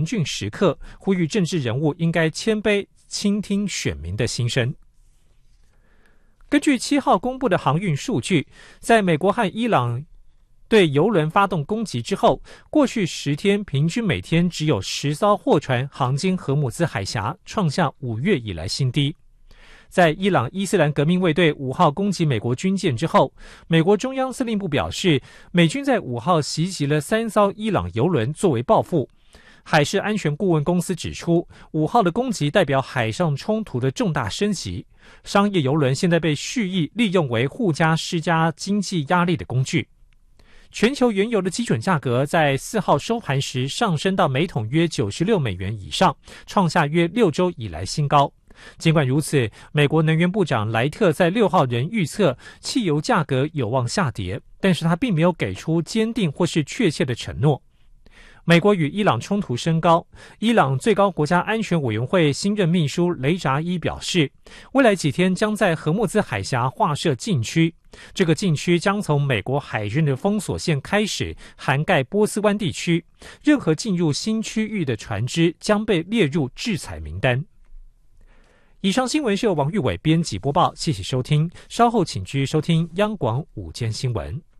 严峻时刻，呼吁政治人物应该谦卑，倾听选民的心声。根据7号公布的航运数据，在美国和伊朗对油轮发动攻击之后，过去10天平均每天只有10艘货船航经荷姆兹海峡，创下5月以来新低。在伊朗伊斯兰革命卫队5号攻击美国军舰之后，美国中央司令部表示，美军在5号袭击了3艘伊朗油轮作为报复。海事安全顾问公司指出，5号的攻击代表海上冲突的重大升级，商业油轮现在被蓄意利用为护家施加经济压力的工具。全球原油的基准价格在4号收盘时上升到每桶约96美元以上，创下约6周以来新高。尽管如此，美国能源部长莱特在6号仍预测汽油价格有望下跌，但是他并没有给出坚定或是确切的承诺。美国与伊朗冲突升高，伊朗最高国家安全委员会新任秘书雷扎伊表示，未来几天将在荷木兹海峡划设禁区，这个禁区将从美国海军的封锁线开始，涵盖波斯湾地区，任何进入新区域的船只将被列入制裁名单。以上新闻是由王玉伟编辑播报，谢谢收听，稍后请继续收听央广午间新闻。